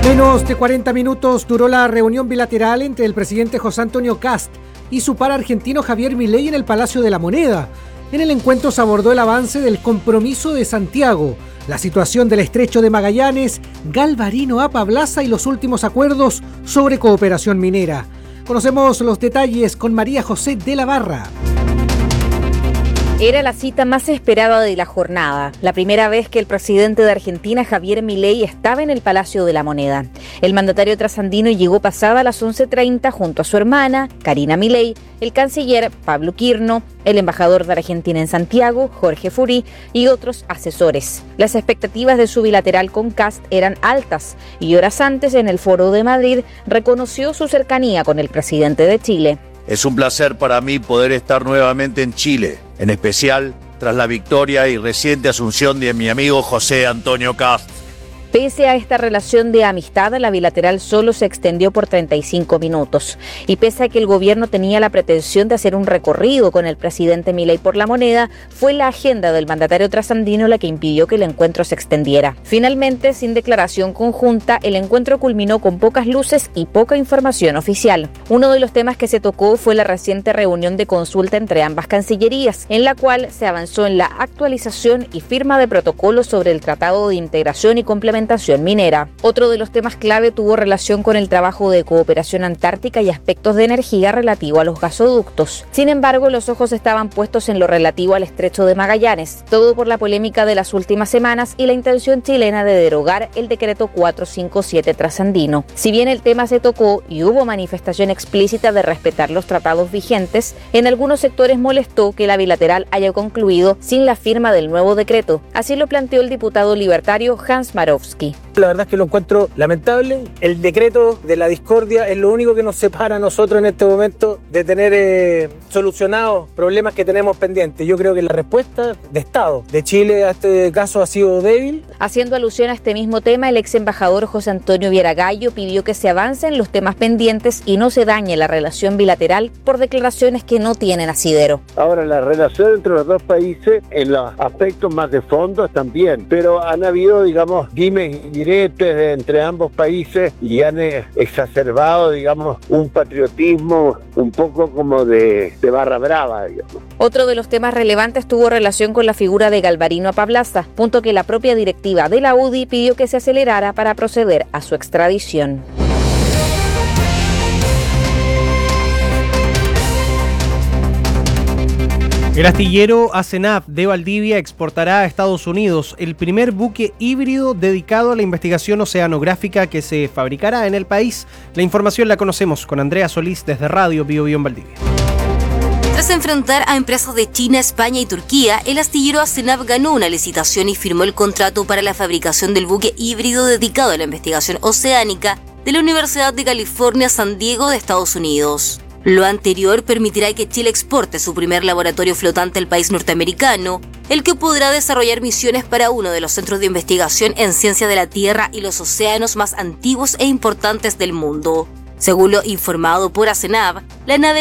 Menos de 40 minutos duró la reunión bilateral entre el presidente José Antonio Kast y su par argentino Javier Milei en el Palacio de la Moneda. En el encuentro se abordó el avance del compromiso de Santiago, la situación del estrecho de Magallanes, Galvarino a Pablaza y los últimos acuerdos sobre cooperación minera. Conocemos los detalles con María José de la Barra. Era la cita más esperada de la jornada, la primera vez que el presidente de Argentina, Javier Milei, estaba en el Palacio de la Moneda. El mandatario trasandino llegó pasada las 11:30 junto a su hermana, Karina Milei, el canciller Pablo Quirno, el embajador de Argentina en Santiago, Jorge Furí, y otros asesores. Las expectativas de su bilateral con Kast eran altas y horas antes, en el Foro de Madrid, reconoció su cercanía con el presidente de Chile. Es un placer para mí poder estar nuevamente en Chile, en especial tras la victoria y reciente asunción de mi amigo José Antonio Kast. Pese a esta relación de amistad, la bilateral solo se extendió por 35 minutos. Y pese a que el gobierno tenía la pretensión de hacer un recorrido con el presidente Milei por la Moneda, fue la agenda del mandatario trasandino la que impidió que el encuentro se extendiera. Finalmente, sin declaración conjunta, el encuentro culminó con pocas luces y poca información oficial. Uno de los temas que se tocó fue la reciente reunión de consulta entre ambas cancillerías, en la cual se avanzó en la actualización y firma de protocolos sobre el Tratado de Integración y Complementación minera. Otro de los temas clave tuvo relación con el trabajo de cooperación antártica y aspectos de energía relativo a los gasoductos. Sin embargo, los ojos estaban puestos en lo relativo al estrecho de Magallanes, todo por la polémica de las últimas semanas y la intención chilena de derogar el decreto 457 trasandino. Si bien el tema se tocó y hubo manifestación explícita de respetar los tratados vigentes, en algunos sectores molestó que la bilateral haya concluido sin la firma del nuevo decreto. Así lo planteó el diputado libertario Hans Marowski. La verdad es que lo encuentro lamentable. El decreto de la discordia es lo único que nos separa a nosotros en este momento de tener solucionados problemas que tenemos pendientes. Yo creo que la respuesta de Estado de Chile a este caso ha sido débil. Haciendo alusión a este mismo tema, el ex embajador José Antonio Vieragallo pidió que se avancen los temas pendientes y no se dañe la relación bilateral por declaraciones que no tienen asidero. Ahora, la relación entre los dos países en los aspectos más de fondo también, pero han habido, digamos, dimes y diretes entre ambos países y han exacerbado, digamos, un patriotismo un poco como de barra brava, digamos. Otro de los temas relevantes tuvo relación con la figura de Galvarino a Pablaza, punto que la propia directiva de la UDI pidió que se acelerara para proceder a su extradición. El astillero Asenap de Valdivia exportará a Estados Unidos el primer buque híbrido dedicado a la investigación oceanográfica que se fabricará en el país. La información la conocemos con Andrea Solís desde Radio Bio Bio en Valdivia. Tras enfrentar a empresas de China, España y Turquía, el astillero Asenap ganó una licitación y firmó el contrato para la fabricación del buque híbrido dedicado a la investigación oceánica de la Universidad de California, San Diego de Estados Unidos. Lo anterior permitirá que Chile exporte su primer laboratorio flotante al país norteamericano, el que podrá desarrollar misiones para uno de los centros de investigación en ciencia de la Tierra y los océanos más antiguos e importantes del mundo. Según lo informado por Asenap, la nave